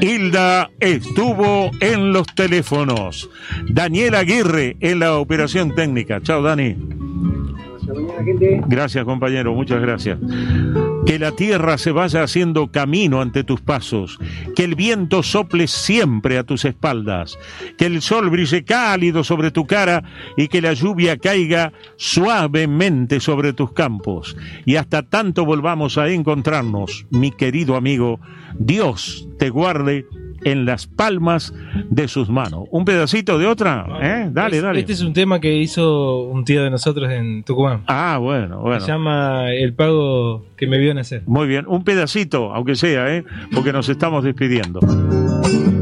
Hilda estuvo en los teléfonos. Daniel Aguirre en la operación técnica. Chao, Dani. Gracias, compañero, muchas gracias. Que la tierra se vaya haciendo camino ante tus pasos, que el viento sople siempre a tus espaldas, que el sol brille cálido sobre tu cara y que la lluvia caiga suavemente sobre tus campos. Y hasta tanto volvamos a encontrarnos, mi querido amigo, Dios te guarde en las palmas de sus manos. ¿Un pedacito de otra? Dale. Este es un tema que hizo un tío de nosotros en Tucumán. Ah, bueno. Se llama El pago que me vio nacer. Muy bien, un pedacito, aunque sea, porque nos estamos despidiendo.